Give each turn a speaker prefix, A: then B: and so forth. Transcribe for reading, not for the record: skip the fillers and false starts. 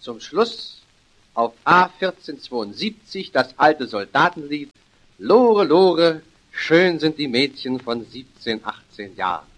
A: zum Schluss auf A1472 das alte Soldatenlied Lore, Lore, schön sind die Mädchen von 17, 18 Jahren.